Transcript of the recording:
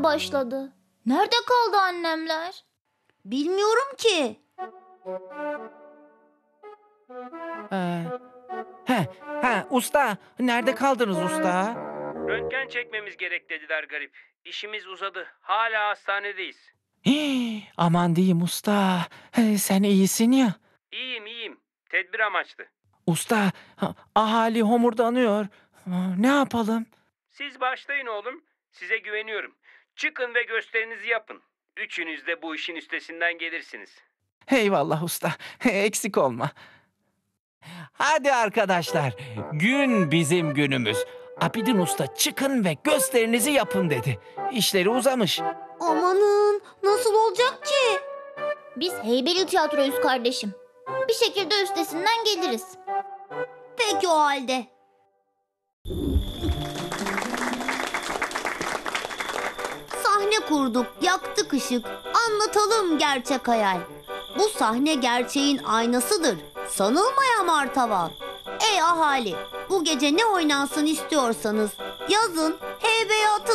yağmaya başladı. Nerede kaldı annemler? Bilmiyorum ki. Ee, usta, nerede kaldınız usta? Röntgen çekmemiz gerek dediler garip. İşimiz uzadı. Hala hastanedeyiz. Aman diyeyim usta, sen iyisin ya. İyiyim. Tedbir amaçlı. Usta, ahali homurdanıyor. Ne yapalım? Siz başlayın oğlum. Size güveniyorum. Çıkın ve gösterinizi yapın. Üçünüz de bu işin üstesinden gelirsiniz. Eyvallah usta, eksik olma. Hadi arkadaşlar, gün bizim günümüz. Abidin Usta çıkın ve gösterinizi yapın dedi. İşleri uzamış. Amanın, nasıl olacak ki? Biz Heybeli Tiyatroyuz kardeşim. Bir şekilde üstesinden geliriz. Peki o halde. Sahne kurduk, yaktık ışık. Anlatalım gerçek hayal. Bu sahne gerçeğin aynasıdır. Sanılmayan martaval. Ey ahali, bu gece ne oynansın istiyorsanız yazın, heybeye atın.